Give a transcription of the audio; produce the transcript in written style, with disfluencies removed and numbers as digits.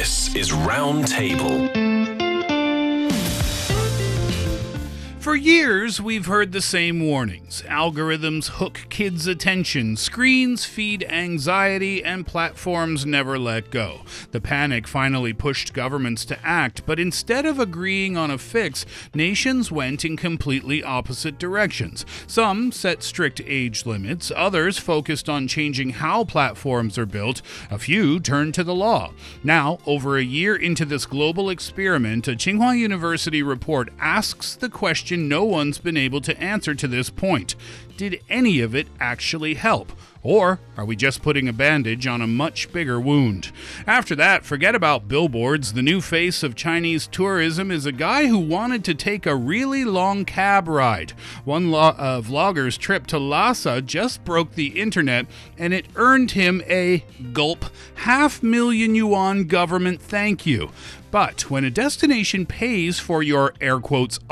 This is Roundtable. For years, we've heard the same warnings. Algorithms hook kids' attention, screens feed anxiety, and platforms never let go. The panic finally pushed governments to act, but instead of agreeing on a fix, nations went in completely opposite directions. Some set strict age limits, others focused on changing how platforms are built, a few turned to the law. Now, over a year into this global experiment, a Tsinghua University report asks the question no one's been able to answer to this point. Did any of it actually help? Or are we just putting a bandage on a much bigger wound? After that, forget about billboards. The new face of Chinese tourism is a guy who wanted to take a really long cab ride. One vlogger's trip to Lhasa just broke the internet, and it earned him a gulp, 500,000 yuan government thank you. But when a destination pays for your, air quotes,